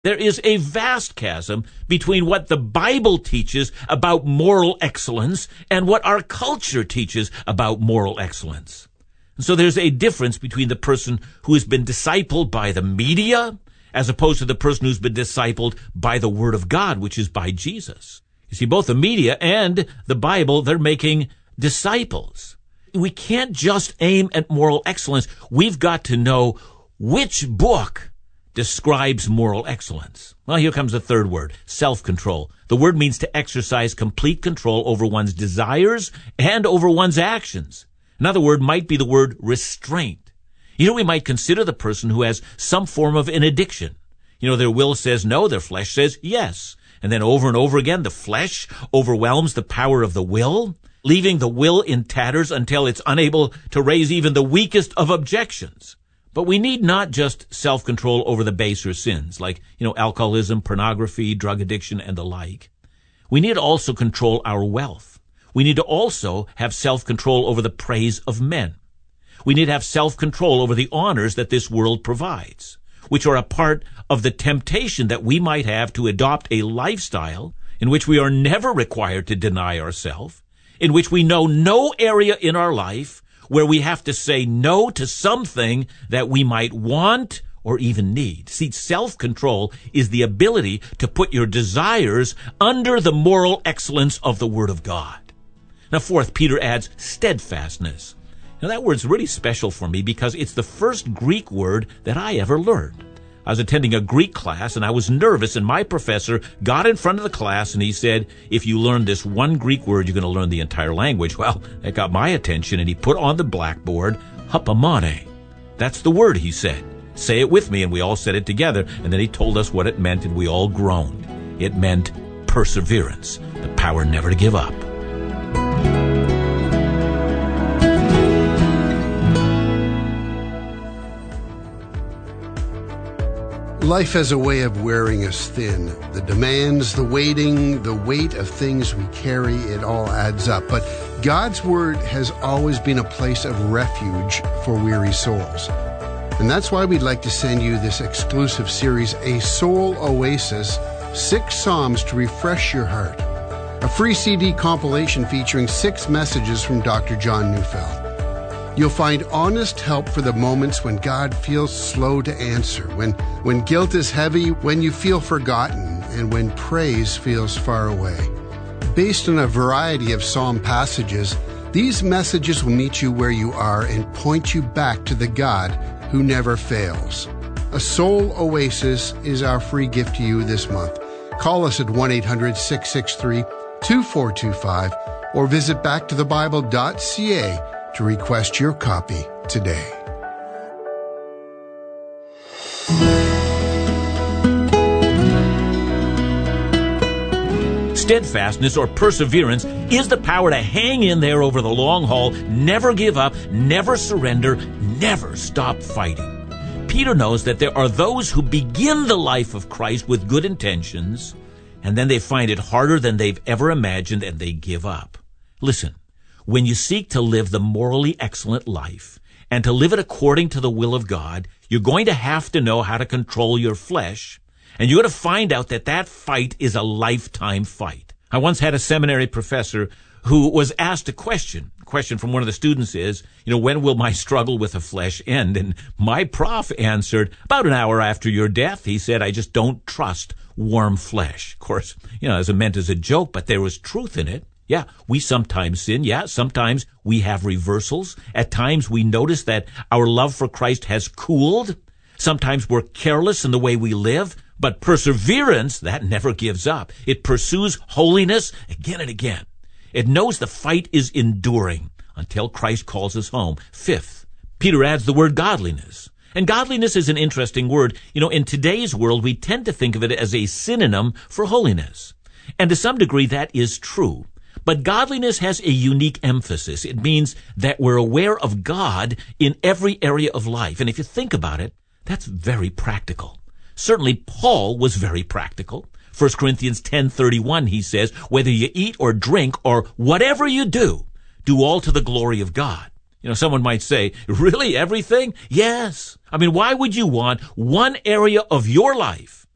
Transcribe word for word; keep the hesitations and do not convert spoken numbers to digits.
There is a vast chasm between what the Bible teaches about moral excellence and what our culture teaches about moral excellence. And so there's a difference between the person who has been discipled by the media as opposed to the person who's been discipled by the Word of God, which is by Jesus. You see, both the media and the Bible, they're making disciples. We can't just aim at moral excellence. We've got to know which book describes moral excellence. Well, here comes the third word, self-control. The word means to exercise complete control over one's desires and over one's actions. Another word might be the word restraint. You know, we might consider the person who has some form of an addiction. You know, their will says no, their flesh says yes. And then over and over again, the flesh overwhelms the power of the will, leaving the will in tatters until it's unable to raise even the weakest of objections. But we need not just self-control over the baser sins, like, you know, alcoholism, pornography, drug addiction, and the like. We need to also control our wealth. We need to also have self-control over the praise of men. We need to have self-control over the honors that this world provides, which are a part of the temptation that we might have to adopt a lifestyle in which we are never required to deny ourselves, in which we know no area in our life where we have to say no to something that we might want or even need. See, self-control is the ability to put your desires under the moral excellence of the Word of God. Now, fourth, Peter adds steadfastness. Now, that word's really special for me because it's the first Greek word that I ever learned. I was attending a Greek class, and I was nervous, and my professor got in front of the class, and he said, if you learn this one Greek word, you're going to learn the entire language. Well, that got my attention, and he put on the blackboard, hupomone. That's the word, he said. Say it with me, and we all said it together, and then he told us what it meant, and we all groaned. It meant perseverance, the power never to give up. Life has a way of wearing us thin. The demands, the waiting, the weight of things we carry, it all adds up. But God's Word has always been a place of refuge for weary souls. And that's why we'd like to send you this exclusive series, A Soul Oasis, Six Psalms to Refresh Your Heart. A free C D compilation featuring six messages from Doctor John Neufeld. You'll find honest help for the moments when God feels slow to answer, when, when guilt is heavy, when you feel forgotten, and when praise feels far away. Based on a variety of psalm passages, these messages will meet you where you are and point you back to the God who never fails. A Soul Oasis is our free gift to you this month. Call us at one eight hundred six six three two four two five or visit back to the bible dot c a to request your copy today. Steadfastness or perseverance is the power to hang in there over the long haul, never give up, never surrender, never stop fighting. Peter knows that there are those who begin the life of Christ with good intentions, and then they find it harder than they've ever imagined, and they give up. Listen. When you seek to live the morally excellent life and to live it according to the will of God, you're going to have to know how to control your flesh, and you're going to find out that that fight is a lifetime fight. I once had a seminary professor who was asked a question. The question from one of the students is, you know, when will my struggle with the flesh end? And my prof answered, about an hour after your death. He said, I just don't trust warm flesh. Of course, you know, as it meant as a joke, but there was truth in it. Yeah, we sometimes sin. Yeah, sometimes we have reversals. At times we notice that our love for Christ has cooled. Sometimes we're careless in the way we live. But perseverance, that never gives up. It pursues holiness again and again. It knows the fight is enduring until Christ calls us home. Fifth, Peter adds the word godliness. And godliness is an interesting word. You know, in today's world, we tend to think of it as a synonym for holiness. And to some degree, that is true. But godliness has a unique emphasis. It means that we're aware of God in every area of life. And if you think about it, that's very practical. Certainly, Paul was very practical. First Corinthians ten thirty-one, he says, whether you eat or drink or whatever you do, do all to the glory of God. You know, someone might say, really, everything? Yes. I mean, why would you want one area of your life